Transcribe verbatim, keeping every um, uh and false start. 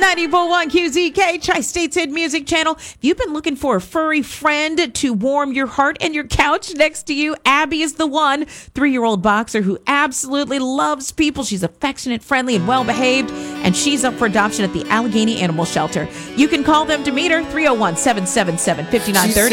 ninety-four point one Q Z K, Tri-State's Hit Music Channel. If you've been looking for a furry friend to warm your heart and your couch next to you, Abby is the one. Three-year-old boxer who absolutely loves people. She's affectionate, friendly, and well-behaved, and she's up for adoption at the Allegheny Animal Shelter. You can call them to meet her, three oh one, seven seven seven, five nine three oh.